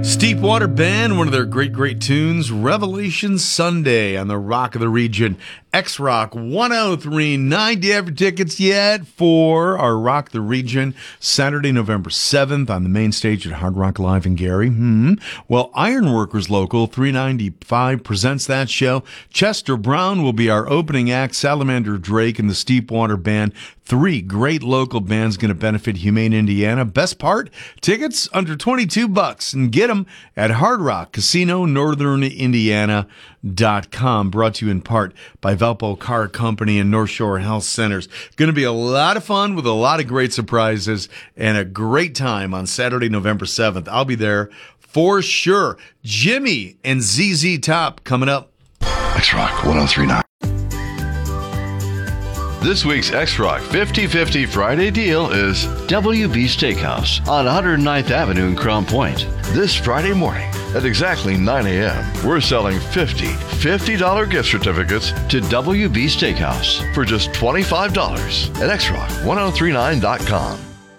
Steepwater Band, one of their great tunes, Revelation Sunday on the Rock of the Region. X-Rock 103.9. Do you have your tickets yet for our Rock the Region Saturday, November 7th on the main stage at Hard Rock Live in Gary? Well, Ironworkers Local 395 presents that show. Chester Brown will be our opening act. Salamander Drake and the Steepwater Band. 3 great local bands going to benefit Humane Indiana. Best part, tickets under $22 and get them at Hard Rock Casino, Northern Indiana.com. Brought to you in part by Valpo Car Company and North Shore Health Centers. Going to be a lot of fun with a lot of great surprises and a great time on Saturday, November 7th. I'll be there for sure. Jimmy and ZZ Top coming up. X-Rock 103.9. This week's X-Rock 50-50 Friday deal is WB Steakhouse on 109th Avenue in Crown Point. This Friday morning at exactly 9 a.m., we're selling $50 gift certificates to WB Steakhouse for just $25 at xrock1039.com.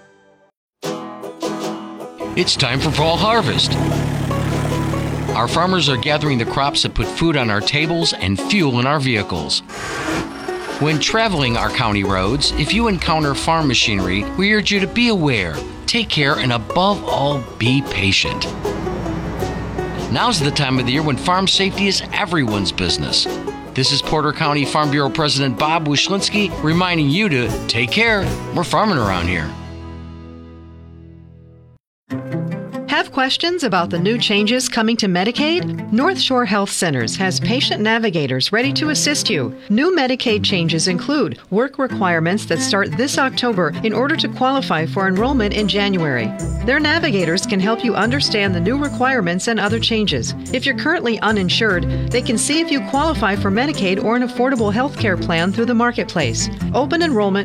It's time for fall harvest. Our farmers are gathering the crops that put food on our tables and fuel in our vehicles. When traveling our county roads, if you encounter farm machinery, we urge you to be aware, take care, and above all, be patient. Now's the time of the year when farm safety is everyone's business. This is Porter County Farm Bureau President Bob Wyszynski reminding you to take care. We're farming around here. Have questions about the new changes coming to Medicaid? North Shore Health Centers has patient navigators ready to assist you. New Medicaid changes include work requirements that start this October in order to qualify for enrollment in January. Their navigators can help you understand the new requirements and other changes. If you're currently uninsured, they can see if you qualify for Medicaid or an affordable health care plan through the marketplace. Open enrollment